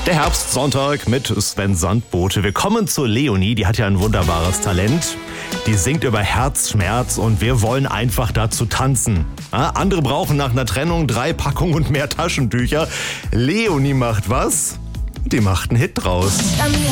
Der Herbstsonntag mit Sven Sandbote. Wir kommen zu Leonie, die hat ja ein wunderbares Talent. Die singt über Herzschmerz und wir wollen einfach dazu tanzen. Andere brauchen nach einer Trennung 3 Packungen und mehr Taschentücher. Leonie macht was? Die macht einen Hit draus.